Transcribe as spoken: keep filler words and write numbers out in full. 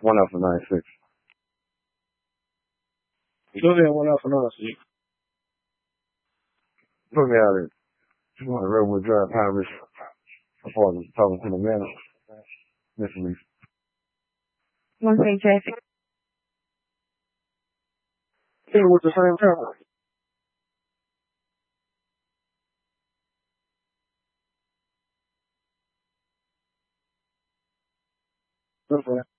One out for ninety-six. Go ahead, one out for ninety-six. Put me out of it. Just want to Redwood Drive, Pine Ridge. As far as talking to the man, Miss Lee. One thing traffic. Here with the same time. Okay.